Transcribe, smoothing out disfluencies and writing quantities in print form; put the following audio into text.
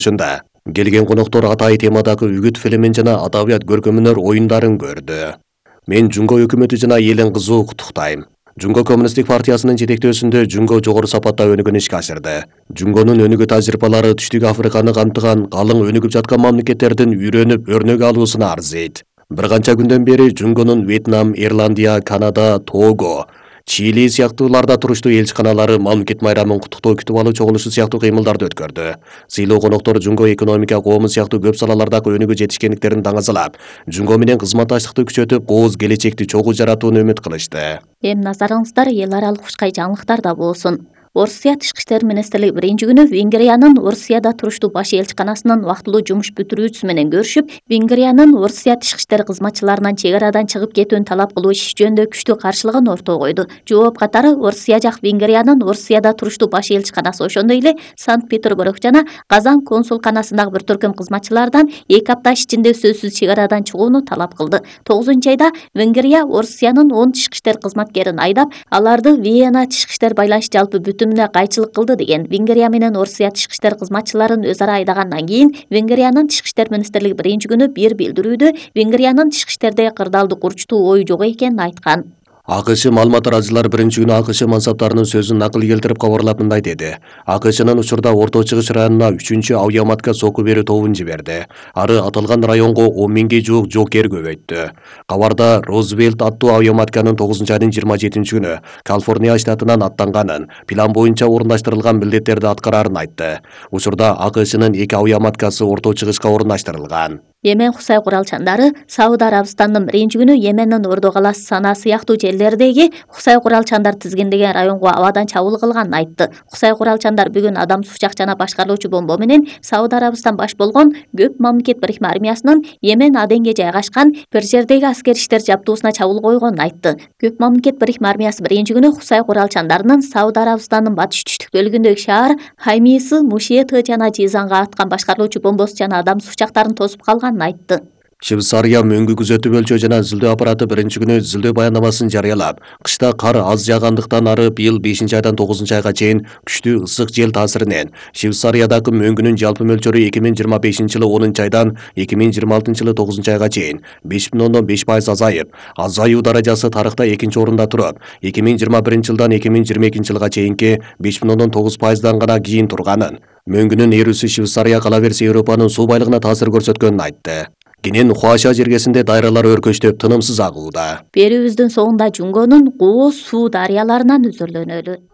Шында келген коноктор атайы темадагы үгүт фильмин жана адабият көркөмөнөр оюндарын көрдү. Мен Жунго өкмөтү жана элин кызуу куттуктайм. Жунго Коммунисттик партиясынын жетектөөсүндө Жунго жогору сапатта өнүгүн ишке ашырды. Жунгонун өнүгүү тажрыйбалары Түштүк Африканы камтыган калың өнүгүп жаткан мамлекеттердин үйрөнүп өрнөк алуусуна арзыйт. Бир канча күндөн бери Жунгонун Вьетнам, Ирландия, Канада, Того, Чили сыяктууларда туруштуу элчиканалары мамлекет майрамын куттуктоо күтүп алуу чогулушу сыяктуу кыймылдарды өткөрдү. Сыйлоо коноктор Жунго экономика, коому сыяктуу көп салалардагы өнүгүү жетишкендиктерин даңазалап, Жунго менен кызматташтыкты күчөтүп, кооз келечекти чогуу жаратууну үмүт кылышты. Эми назарыңыздар эл аралык ушкай жаңылыктарда болсун. Орусия Тышкы иштер министрлиги биринчи күнү Венгриянын Орусияда туруштуу баш элчиканасынын вактылуу жумуш бүтүрүүчүсү менен көрүшүп, Венгриянын Орусия тышкы иштер кызматчыларынан чек арадан чыгып кетүүнү талап кылуу иши жөнүндө күчтүү каршылыгын ортого койду. Жооп катары Орусия жак Венгриянын Орусияда туруштуу баш элчиканасы, ошондой эле Санкт-Петербург жана Казан консулканасындагы бир төркүм кызматчылардан 2 апта ичинде сөзсүз чек арадан чыгууну талап кылды. 9-айда Венгрия Орусиянын 10 тышкы иштер кызматкерин айдап, аларды Вена тышкы иштер байланыш жалпы кайчылык кылды деген. Венгрия менен Орусия тышкы иштер кызматчыларын өз ара айдагандан кийин Венгриянын Тышкы иштер министрлиги биринчи күнү бир билдирүүдө Венгриянын тышкы иштерде кырдаалдык урчтуу ою жок экенин айткан. АКШ маалымат тараачылар биринчи күнү АКШ мансаптарынын сөзүн накыл келтирип кабарлап мындай деди. АКШнын учурда Орто Чыгыш районуна 3-чү авиаматка сокку берүү тобун жиберди. Ары аталган районго 10 миңге жуук жокер көбөйттү. Кабарда Розвельт аттуу авиаматканын 9-айдын 27-күнү Калифорния штатынан аттанганын, план боюнча орундаштырылган милдеттерди аткарарын айтты. Учурда АКШнын 2 авиаматкасы Орто Чыгышка орундаштырылган. Йемен Кусай куралчандары Сауд Арабистандын биринчи күнү Йемендин Ордо калаасы Сана сыяктуу жерлердеги Кусай куралчандар тизгиндеген районго абадан чабуул кылганын айтты. Кусай куралчандар бүгүн адам сучак жана башкарылуучу бомба менен Сауд Арабистан баш болгон Көк мамлекет бирикме армиясынын Йемен Аденге жайгашкан бир жердеги аскер иштер жабдуусуна чабуул койгонун айтты. Көк мамлекет бирикме армиясы биринчи күнү Кусай куралчандарынын Сауд Арабистандын батыш түштүк бөлүгүндөгү шаар Хаймисы, Мушеты жана Жизанга аткан башкарылуучу бомбосу жана адам сучактарын тосуп калган айтты. Швейцария мөңгү күзөтүү бөлчө жана изилдөө аппараты биринчи күнү изилдөө баяндамасын жарыялап, кышта кар аз жаагандыктан ары быйыл 5-айдан 9-айга чейин күчтүү ысык жел таасиринен Швейцариядагы мөңгүнүн жалпы мөлчөрү 2025-жылы 10-айдан 2026-жылы 9-айга чейин 5,5% азайып, азайуу даражасы тарыхта 2-нчи орунда туруп, 2021-жылдан 2022-жылга чейинки 5,9%дан гана кийин турганын, мөңгүнүн эрүүсү Швейцария кала берсе Европанын суу байлыгына таасир көрсөткөнүн айтты. Кенен Хуаша жергесинде дайралар өркөчтөп тынымсыз агууда. Берүүбүздүн соңунда Жунгонун Кооз суу дарыяларынан үзүрлөнөлү.